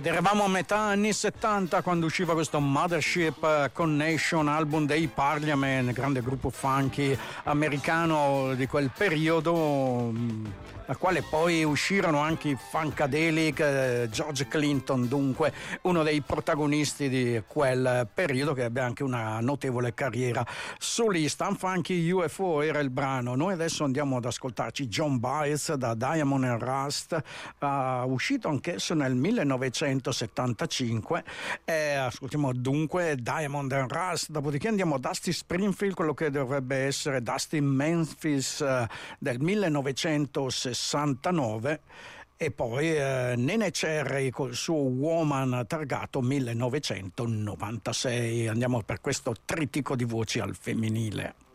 Ed eravamo a metà anni 70 quando usciva questo Mothership Connection, album dei Parliament, grande gruppo funky americano di quel periodo, da quale poi uscirono anche i Funkadelic, George Clinton, dunque uno dei protagonisti di quel periodo, che ebbe anche una notevole carriera solista. Funky UFO era il brano. Noi adesso andiamo ad ascoltarci John Baez da Diamond and Rust, uscito anch'esso nel 1975. Ascoltiamo dunque Diamond and Rust, dopodiché andiamo a Dusty Springfield, quello che dovrebbe essere Dusty Memphis del 1969, e poi Nene Cherry col suo Woman targato 1996. Andiamo per questo trittico di voci al femminile.